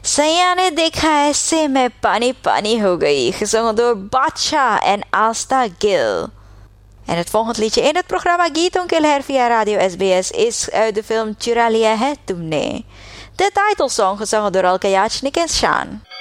सैया ने देखा ऐसे मैं पानी पानी हो गई, gezongen door Batcha en Asta Gil. En het volgende liedje in het programma Geeton Kilher via Radio SBS is uit de film Chura Liya Hai Tumne. De titelsong gezongen door Alka Yachnik en Shan.